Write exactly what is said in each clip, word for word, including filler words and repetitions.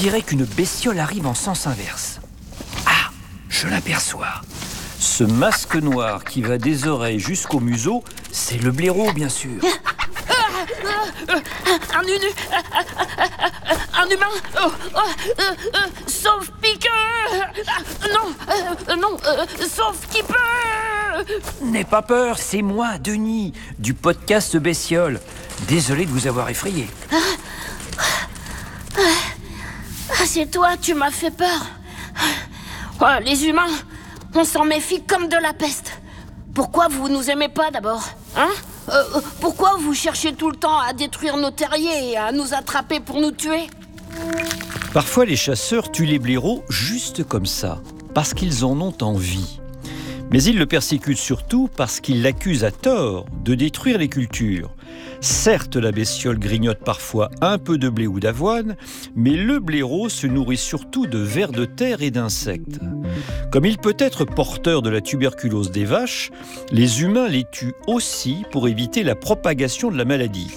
dirait qu'une bestiole arrive en sens inverse. Ah, je l'aperçois. Ce masque noir qui va des oreilles jusqu'au museau, c'est le blaireau, bien sûr. Un unu, un humain, oh, oh, euh, euh, sauf piqueur. Non, euh, non, euh, sauf qui peut. N'aie pas peur, c'est moi, Denis, du podcast Bestiole. Désolé de vous avoir effrayé. Ah, c'est toi, tu m'as fait peur. Oh, les humains, on s'en méfie comme de la peste. Pourquoi vous nous aimez pas d'abord, hein? Euh, pourquoi vous cherchez tout le temps à détruire nos terriers et à nous attraper pour nous tuer? Parfois, les chasseurs tuent les blaireaux juste comme ça, parce qu'ils en ont envie. Mais ils le persécutent surtout parce qu'ils l'accusent à tort de détruire les cultures. Certes, la bestiole grignote parfois un peu de blé ou d'avoine, mais le blaireau se nourrit surtout de vers de terre et d'insectes. Comme il peut être porteur de la tuberculose des vaches, les humains les tuent aussi pour éviter la propagation de la maladie.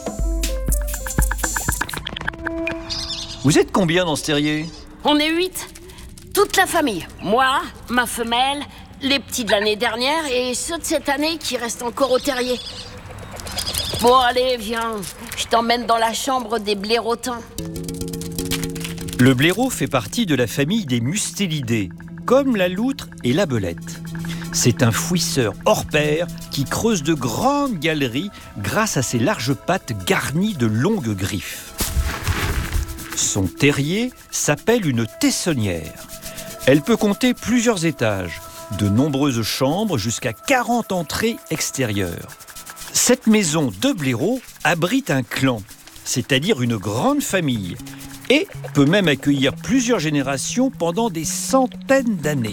Vous êtes combien dans ce terrier ? On est huit. Toute la famille. Moi, ma femelle, les petits de l'année dernière et ceux de cette année qui restent encore au terrier. Bon, allez, viens. Je t'emmène dans la chambre des blaireautins. Le blaireau fait partie de la famille des mustélidés, comme la loutre et la belette. C'est un fouisseur hors pair qui creuse de grandes galeries grâce à ses larges pattes garnies de longues griffes. Son terrier s'appelle une tessonnière. Elle peut compter plusieurs étages, de nombreuses chambres jusqu'à quarante entrées extérieures. Cette maison de blaireaux abrite un clan, c'est-à-dire une grande famille, et peut même accueillir plusieurs générations pendant des centaines d'années.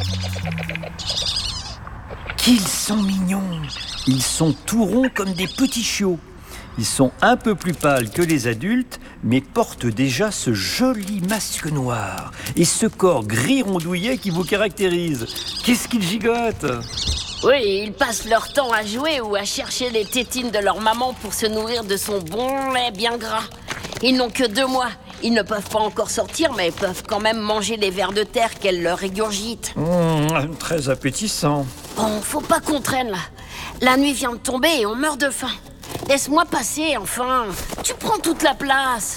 Qu'ils sont mignons! Ils sont tout ronds comme des petits chiots. Ils sont un peu plus pâles que les adultes, mais portent déjà ce joli masque noir et ce corps gris rondouillet qui vous caractérise. Qu'est-ce qu'ils gigotent! Oui, ils passent leur temps à jouer ou à chercher les tétines de leur maman pour se nourrir de son bon lait bien gras. Ils n'ont que deux mois. Ils ne peuvent pas encore sortir, mais ils peuvent quand même manger les vers de terre qu'elle leur régurgite. Mmh, très appétissant. Bon, faut pas qu'on traîne là. La nuit vient de tomber et on meurt de faim. Laisse-moi passer, enfin. Tu prends toute la place.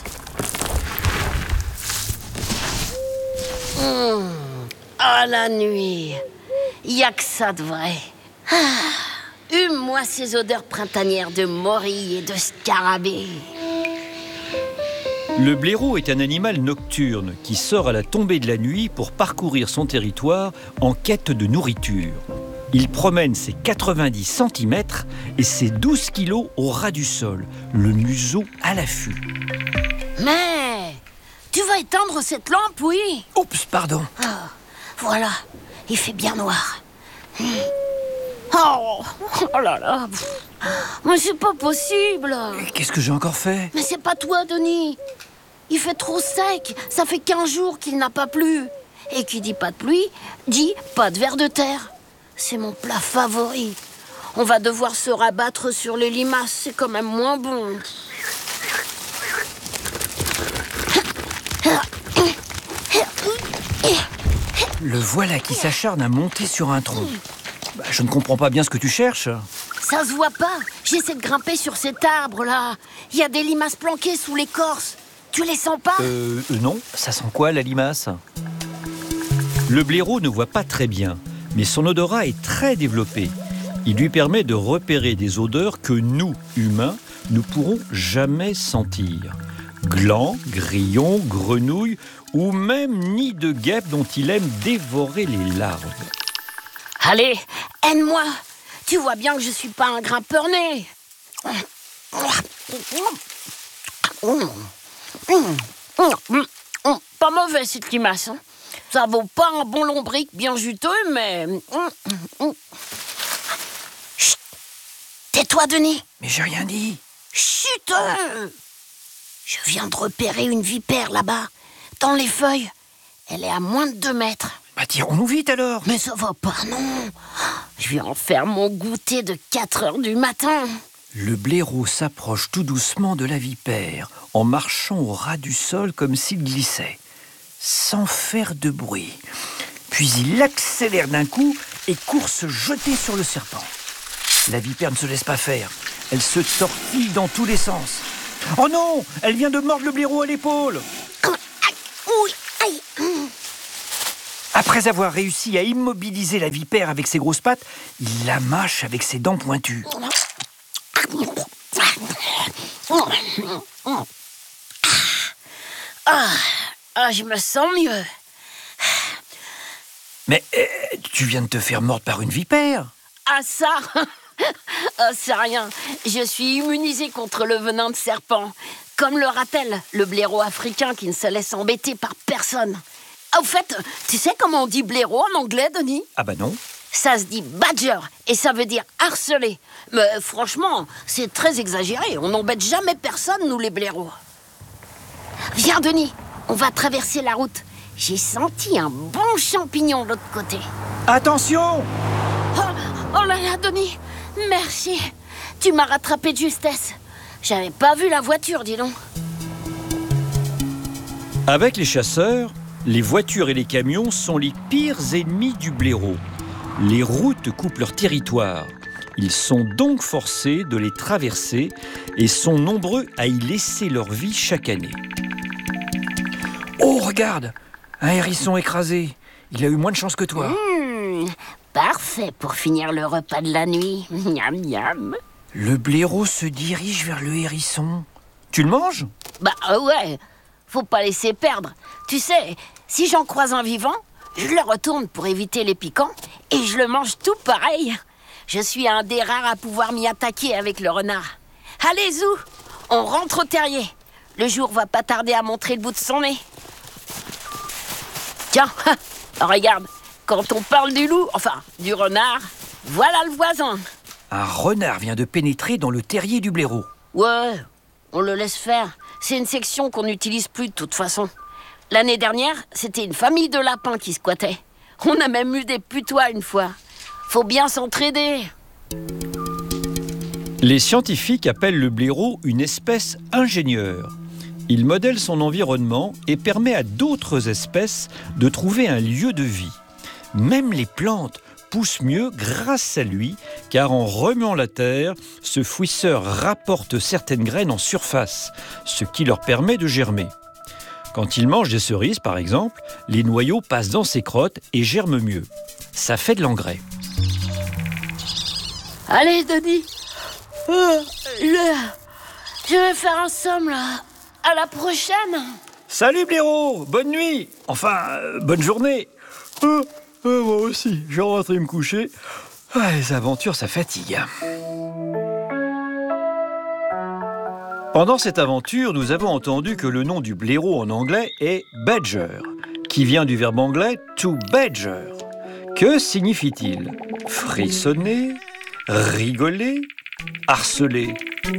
Mmh. Ah, la nuit. Y a que ça de vrai. Ah. Hume-moi ces odeurs printanières de morilles et de scarabées. Le blaireau est un animal nocturne qui sort à la tombée de la nuit pour parcourir son territoire en quête de nourriture. Il promène ses quatre-vingt-dix centimètres et ses douze kilos au ras du sol, le museau à l'affût. Mais tu vas éteindre cette lampe, oui? Oups, pardon. Ah, voilà, il fait bien noir. Oh, oh là là. Mais c'est pas possible. Qu'est-ce que j'ai encore fait? Mais c'est pas toi, Denis. Il fait trop sec. Ça fait quinze jours qu'il n'a pas plu. Et qui dit pas de pluie, dit pas de vers de terre. C'est mon plat favori. On va devoir se rabattre sur les limaces. C'est quand même moins bon. Le voilà qui s'acharne à monter sur un tronc. Bah, je ne comprends pas bien ce que tu cherches. Ça se voit pas. J'essaie de grimper sur cet arbre-là. Il y a des limaces planquées sous l'écorce. Tu les sens pas? Euh, non. Ça sent quoi, la limace? Le blaireau ne voit pas très bien, mais son odorat est très développé. Il lui permet de repérer des odeurs que nous, humains, ne pourrons jamais sentir. Glands, grillons, grenouilles ou même nids de guêpes dont il aime dévorer les larves. Allez, aide-moi. Tu vois bien que je suis pas un grimpeur-né. Pas mauvais cette limace. Hein. Ça vaut pas un bon lombric bien juteux, mais... Chut. Tais-toi, Denis. Mais j'ai rien dit. Chut. Je viens de repérer une vipère là-bas, dans les feuilles. Elle est à moins de deux mètres. Bah tirons-nous vite alors. Mais ça va pas, non. Je vais en faire mon goûter de quatre heures du matin. Le blaireau s'approche tout doucement de la vipère, en marchant au ras du sol comme s'il glissait. sans faire de bruit. Puis il accélère d'un coup et court se jeter sur le serpent. La vipère ne se laisse pas faire. Elle se tortille dans tous les sens. Oh non! Elle vient de mordre le blaireau à l'épaule. Après avoir réussi à immobiliser la vipère avec ses grosses pattes, il la mâche avec ses dents pointues. Ah, ah, je me sens mieux. Mais euh, tu viens de te faire mordre par une vipère. Ah ça ah, c'est rien. Je suis immunisée contre le venin de serpent. Comme le ratel, le blaireau africain qui ne se laisse embêter par personne. Ah, au fait, tu sais comment on dit blaireau en anglais, Denis? Ah bah non. Ça se dit badger, et ça veut dire harceler. Mais franchement, c'est très exagéré. On n'embête jamais personne, nous les blaireaux. Viens, Denis, on va traverser la route. J'ai senti un bon champignon de l'autre côté. Attention! Oh, oh là là, Denis, merci. Tu m'as rattrapé de justesse. J'avais pas vu la voiture, dis donc. Avec les chasseurs, les voitures et les camions sont les pires ennemis du blaireau. Les routes coupent leur territoire. Ils sont donc forcés de les traverser et sont nombreux à y laisser leur vie chaque année. Oh, regarde! Un hérisson écrasé. Il a eu moins de chance que toi. Mmh, parfait pour finir le repas de la nuit. Miam, miam. Le blaireau se dirige vers le hérisson. Tu le manges? Bah euh, ouais, faut pas laisser perdre. Tu sais, si j'en croise un vivant, je le retourne pour éviter les piquants et je le mange tout pareil. Je suis un des rares à pouvoir m'y attaquer avec le renard. Allez, Zou, on rentre au terrier. Le jour va pas tarder à montrer le bout de son nez. Tiens, regarde, quand on parle du loup, enfin, du renard, voilà le voisin. Un renard vient de pénétrer dans le terrier du blaireau. Ouais, on le laisse faire. C'est une section qu'on n'utilise plus de toute façon. L'année dernière, c'était une famille de lapins qui squattait. On a même eu des putois une fois. Faut bien s'entraider. Les scientifiques appellent le blaireau une espèce ingénieure. Il modèle son environnement et permet à d'autres espèces de trouver un lieu de vie. Même les plantes poussent mieux grâce à lui, car en remuant la terre, ce fouisseur rapporte certaines graines en surface, ce qui leur permet de germer. Quand il mange des cerises, par exemple, les noyaux passent dans ses crottes et germent mieux. Ça fait de l'engrais. Allez, Denis. Euh, je... je vais faire un somme, là. À la prochaine. Salut blaireau, bonne nuit. Enfin, euh, bonne journée. Euh, euh, moi aussi, je vais rentrer me coucher. Ah, les aventures, ça fatigue. Pendant cette aventure, nous avons entendu que le nom du blaireau en anglais est badger, qui vient du verbe anglais to badger. Que signifie-t-il? Frissonner, rigoler, harceler.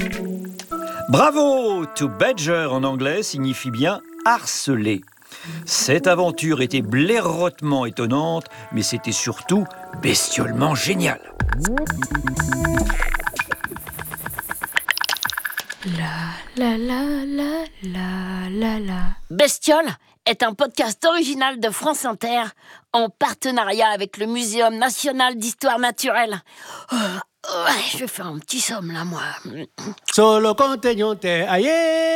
Bravo! To badger en anglais signifie bien harceler. Cette aventure était blairotement étonnante, mais c'était surtout bestiolement génial. La la la la la la la. Bestiole est un podcast original de France Inter en partenariat avec le Muséum national d'histoire naturelle. Oh, ouais, je vais faire un petit somme là, moi. Solo conteniente ayer.